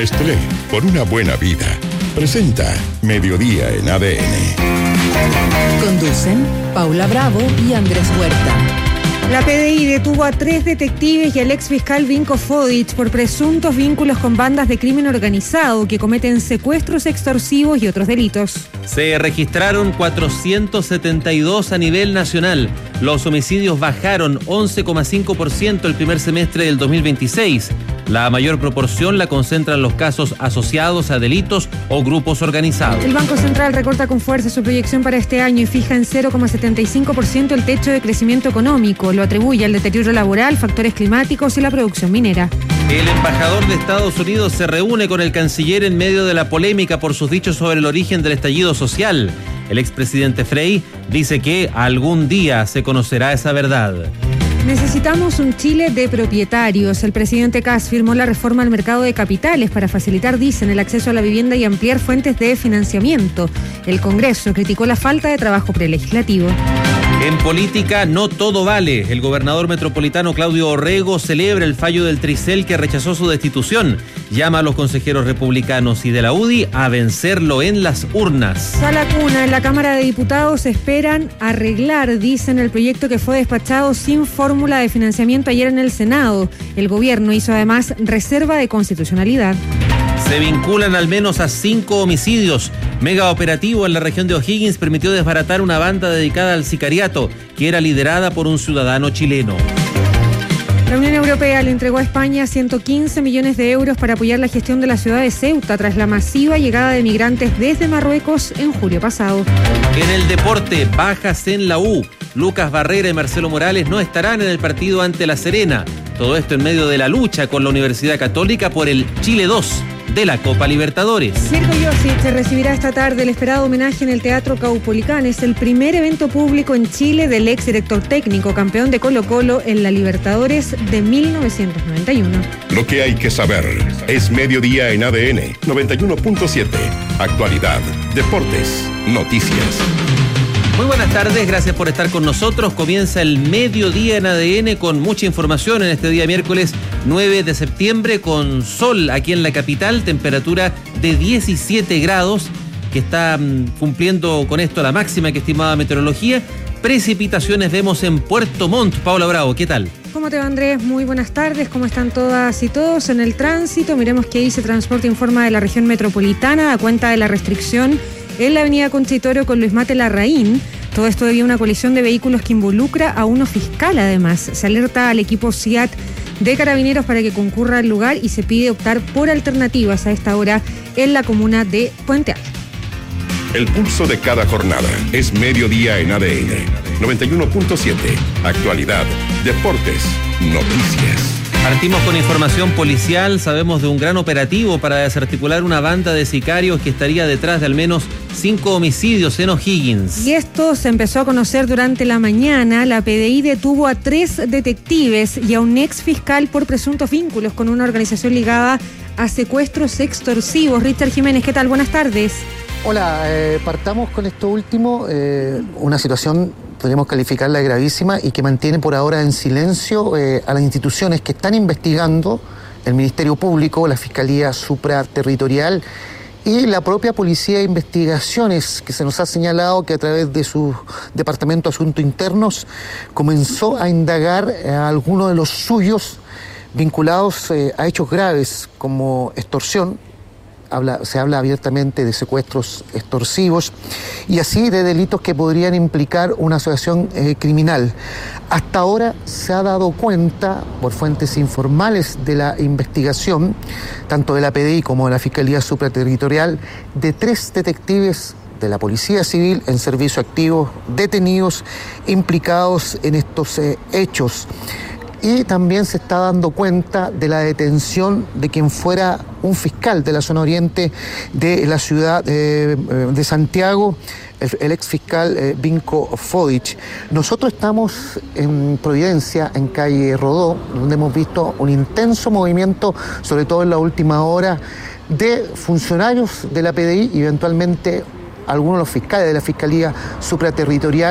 Nestlé, por una buena vida. Presenta Mediodía en ADN. Conducen Paula Bravo y Andrés Huerta. La PDI detuvo a 3 detectives y al exfiscal Vinko Fodic por presuntos vínculos con bandas de crimen organizado que cometen secuestros extorsivos y otros delitos. Se registraron 472 a nivel nacional. Los homicidios bajaron 11,5% el primer semestre del 2026. La mayor proporción la concentran los casos asociados a delitos o grupos organizados. El Banco Central recorta con fuerza su proyección para este año y fija en 0,75% el techo de crecimiento económico. Lo atribuye al deterioro laboral, factores climáticos y la producción minera. El embajador de Estados Unidos se reúne con el canciller en medio de la polémica por sus dichos sobre el origen del estallido social. El expresidente Frei dice que algún día se conocerá esa verdad. Necesitamos un Chile de propietarios. El presidente Kast firmó la reforma al mercado de capitales para facilitar, dicen, el acceso a la vivienda y ampliar fuentes de financiamiento. El Congreso criticó la falta de trabajo prelegislativo. En política no todo vale. El gobernador metropolitano Claudio Orrego celebra el fallo del Tricel que rechazó su destitución. Llama a los consejeros republicanos y de la UDI a vencerlo en las urnas. Sala cuna. En la Cámara de Diputados esperan arreglar, dicen, el proyecto que fue despachado sin fórmula de financiamiento ayer en el Senado. El gobierno hizo además reserva de constitucionalidad. Se vinculan al menos a 5 homicidios. Mega operativo en la región de O'Higgins permitió desbaratar una banda dedicada al sicariato, que era liderada por un ciudadano chileno. La Unión Europea le entregó a España 115 millones de euros para apoyar la gestión de la ciudad de Ceuta tras la masiva llegada de migrantes desde Marruecos en julio pasado. En el deporte, bajas en la U. Lucas Barrera y Marcelo Morales no estarán en el partido ante La Serena. Todo esto en medio de la lucha con la Universidad Católica por el Chile 2 de la Copa Libertadores. Mirko Josic se recibirá esta tarde el esperado homenaje en el Teatro Caupolicán. Es el primer evento público en Chile del ex director técnico, campeón de Colo-Colo en la Libertadores de 1991. Lo que hay que saber es Mediodía en ADN 91.7. Actualidad, deportes, noticias. Muy buenas tardes, gracias por estar con nosotros. Comienza el Mediodía en ADN con mucha información en este día miércoles 9 de septiembre con sol aquí en la capital, temperatura de 17 grados, que está cumpliendo con esto la máxima que estimaba meteorología. Precipitaciones vemos en Puerto Montt. Paula Bravo, ¿qué tal? ¿Cómo te va, Andrés? Muy buenas tardes. ¿Cómo están todas y todos en el tránsito? Miremos que ICE Transporte informa de la región metropolitana a cuenta de la restricción en la avenida Conchitorio con Luis Mate Larraín. Todo esto debido a una colisión de vehículos que involucra a uno fiscal. Además, se alerta al equipo SIAT de Carabineros para que concurra al lugar y se pide optar por alternativas a esta hora en la comuna de Puente Alto. El pulso de cada jornada es Mediodía en ADN 91.7. Actualidad, deportes, noticias. Partimos con información policial. Sabemos de un gran operativo para desarticular una banda de sicarios que estaría detrás de al menos 5 homicidios en O'Higgins. Y esto se empezó a conocer durante la mañana. La PDI detuvo a 3 detectives y a un ex fiscal por presuntos vínculos con una organización ligada a secuestros extorsivos. Richard Jiménez, ¿qué tal? Buenas tardes. Hola, partamos con esto último, una situación podríamos calificarla de gravísima y que mantiene por ahora en silencio a las instituciones que están investigando, el Ministerio Público, la Fiscalía Supraterritorial y la propia Policía de Investigaciones, que se nos ha señalado que a través de su Departamento de Asuntos Internos comenzó a indagar a algunos de los suyos vinculados a hechos graves como extorsión. Se habla abiertamente de secuestros extorsivos y así de delitos que podrían implicar una asociación criminal. Hasta ahora se ha dado cuenta, por fuentes informales de la investigación, tanto de la PDI como de la Fiscalía Supraterritorial, de 3 detectives de la Policía Civil en servicio activo detenidos implicados en estos hechos. Y también se está dando cuenta de la detención de quien fuera un fiscal de la zona oriente de la ciudad de Santiago, el ex fiscal Vinko Fodic. Nosotros estamos en Providencia, en calle Rodó, donde hemos visto un intenso movimiento, sobre todo en la última hora, de funcionarios de la PDI y eventualmente algunos de los fiscales de la Fiscalía Supraterritorial